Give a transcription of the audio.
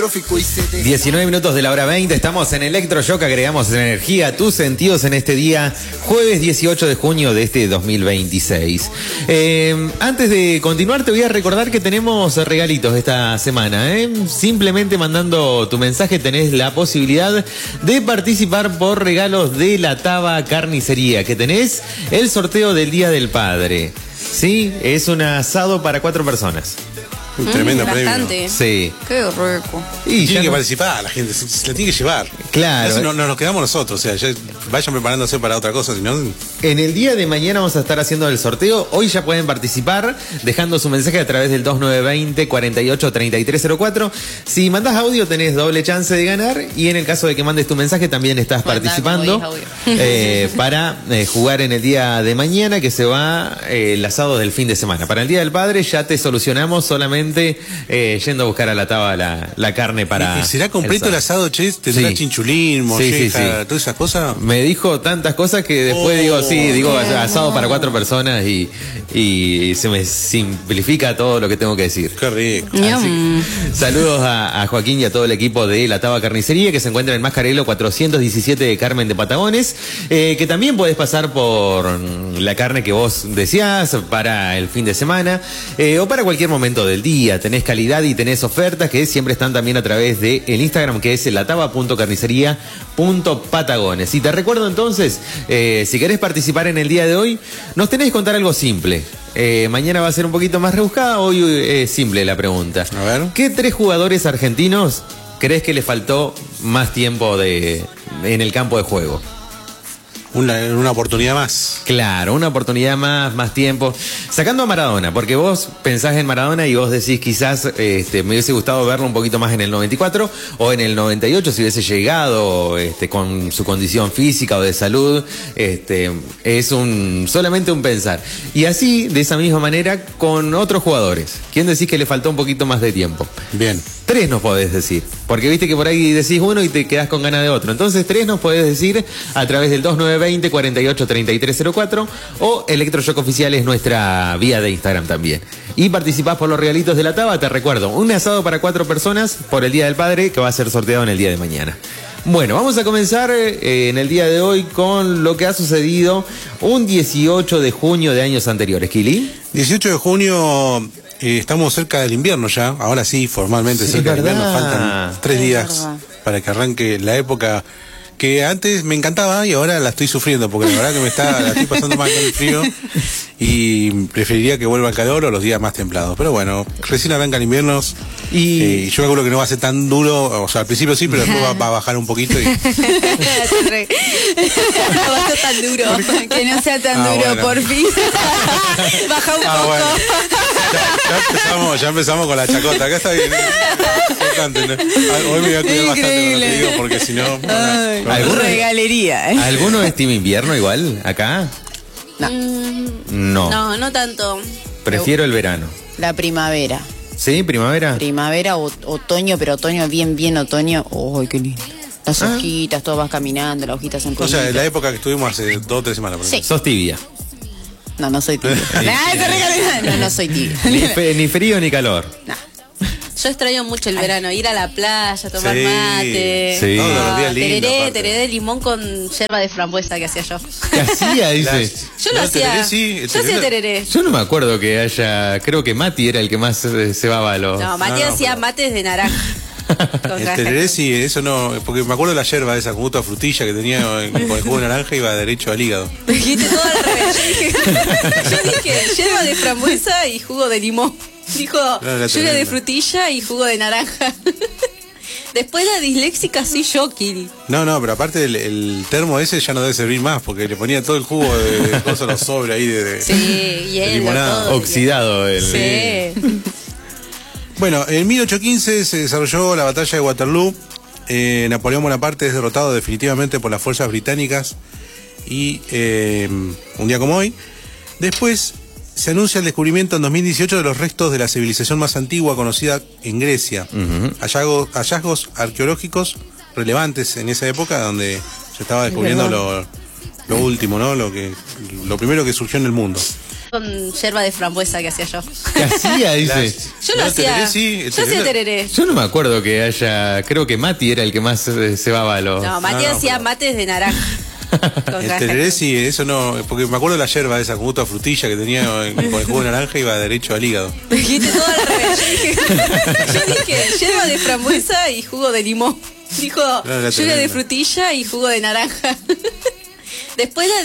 19 minutos de la hora 20, estamos en Electroshock, agregamos energía a tus sentidos en este día, jueves 18 de junio de este 2026. Antes de continuar te voy a recordar que tenemos regalitos esta semana. Simplemente mandando tu mensaje tenés la posibilidad de participar por regalos de la Taba Carnicería, que tenés el sorteo del Día del Padre. Sí, es un asado para 4 personas. Un tremendo bastante. premio. Sí. Qué rico. Y tiene que participar, la gente se la tiene que llevar. Claro. No nos quedamos nosotros, o sea, ya vayan preparándose para otra cosa, si no. En el día de mañana vamos a estar haciendo el sorteo. Hoy ya pueden participar dejando su mensaje a través del 2920-483304. Si mandás audio tenés doble chance de ganar y en el caso de que mandes tu mensaje también estás participando para jugar en el día de mañana, que se va el asado del fin de semana. Para el Día del Padre ya te solucionamos solamente yendo a buscar a la Taba la carne para... ¿Será completo el asado, che? ¿Tendrá chinchulín, molleja, todas esas cosas? Me dijo tantas cosas que después digo asado para 4 personas y se me simplifica todo lo que tengo que decir. Qué rico. Saludos a Joaquín y a todo el equipo de la Taba Carnicería, que se encuentra en Mascarelo 417 de Carmen de Patagones, que también podés pasar por la carne que vos deseás para el fin de semana o para cualquier momento del día. Tenés calidad y tenés ofertas que siempre están también a través de el Instagram, que es lataba.carnicería.patagones. Y te recuerdo entonces, si querés participar en el día de hoy, nos tenés que contar algo simple. Mañana va a ser un poquito más rebuscada, hoy es simple la pregunta. A ver. ¿Qué 3 jugadores argentinos crees que le faltó más tiempo en el campo de juego? Una oportunidad más. Claro, una oportunidad más tiempo. Sacando a Maradona, porque vos pensás en Maradona y vos decís quizás me hubiese gustado verlo un poquito más en el 94 o en el 98 si hubiese llegado con su condición física o de salud. Es solamente un pensar. Y así, de esa misma manera, con otros jugadores. ¿Quién decís que le faltó un poquito más de tiempo? Bien. 3 nos podés decir, porque viste que por ahí decís uno y te quedás con ganas de otro. Entonces 3 nos podés decir a través del 2920-483304 o Electroshock Oficial es nuestra vía de Instagram también. Y participás por los regalitos de la Taba, te recuerdo, un asado para 4 personas por el Día del Padre que va a ser sorteado en el día de mañana. Bueno, vamos a comenzar en el día de hoy con lo que ha sucedido un 18 de junio de años anteriores. ¿Kili? 18 de junio... estamos cerca del invierno ya, ahora sí, formalmente cerca del invierno, faltan 3 días para que arranque la época que antes me encantaba y ahora la estoy sufriendo, porque la verdad que la estoy pasando mal con el frío y preferiría que vuelva el calor o los días más templados. Pero bueno, recién arrancan inviernos y yo calculo que no va a ser tan duro, o sea, al principio sí, pero después va a bajar un poquito y... No va a ser tan duro. Que no sea tan duro, bueno. Por fin. Baja un poco. Bueno. Ya empezamos con la chacota. Acá está bien. Importante, ¿no? Hoy me voy a cuidar bastante con lo que digo, porque si no... Regalería, ¿Alguno es team invierno igual acá? No tanto. Prefiero el verano. La primavera. ¿Sí? ¿Primavera? Primavera, otoño, pero otoño, bien otoño. ¡Ay, qué lindo! Las hojitas, todo vas caminando, las hojitas en polvito. O sea, la época que estuvimos hace 2 o 3 semanas. Sí. Sos tibia. No soy tibia. No soy tibia. Ni frío ni calor. No. Yo extraño mucho el verano, ir a la playa, tomar mate. Sí. Todos los días lindo, tereré de limón con yerba de frambuesa que hacía yo. ¿Qué hacía? Dice. Yo lo hacía. Yo hacía tereré. Yo no me acuerdo que haya. Creo que Mati era el que más cebaba los. No, Mati hacía mates de naranja. El tereré sí, eso no, porque me acuerdo de la yerba esa con gusto a frutilla que tenía con el jugo de naranja, iba derecho al hígado. Dijiste todo al revés. Yo dije yerba de frambuesa y jugo de limón. Dijo lluvia de frutilla y jugo de naranja. Después la disléxica soy yo, Kiri. No, pero aparte el termo ese ya no debe servir más, porque le ponía todo el jugo de cosas, los sobres ahí de limonada. Todo oxidado. Sí. Bueno, en 1815 se desarrolló la batalla de Waterloo. Napoleón Bonaparte es derrotado definitivamente por las fuerzas británicas y un día como hoy. Después se anuncia el descubrimiento en 2018 de los restos de la civilización más antigua conocida en Grecia. Hallazgos arqueológicos relevantes en esa época, donde se estaba descubriendo lo último, ¿no? Lo primero que surgió en el mundo. con yerba de frambuesa que hacía yo. ¿Qué hacía? Dice. Yo lo hacía. Tereré, sí, Yo hacía tereré. Yo no me acuerdo que haya. Creo que Mati era el que más cebaba los. No, Mati hacía mates de naranja. El tereré sí, eso no, porque me acuerdo de la yerba esa con gusto a frutilla que tenía con el jugo de naranja, iba derecho al hígado. Dijiste todo al revés. Yo dije yerba de frambuesa y jugo de limón. Dijo lluvia de frutilla y jugo de naranja. Después